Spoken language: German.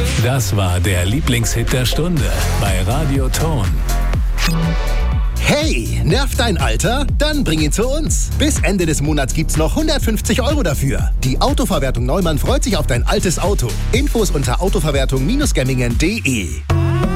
Das war der Lieblingshit der Stunde bei Radio Ton. Hey, nervt dein Alter? Dann bring ihn zu uns. Bis Ende des Monats gibt's noch 150 € dafür. Die Autoverwertung Neumann freut sich auf dein altes Auto. Infos unter autoverwertung-gemmingen.de.